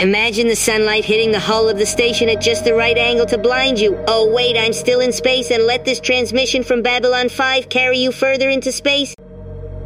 Imagine the sunlight hitting the hull of the station at just the right angle to blind you. Oh wait, I'm still in space, and let this transmission from Babylon 5 carry you further into space.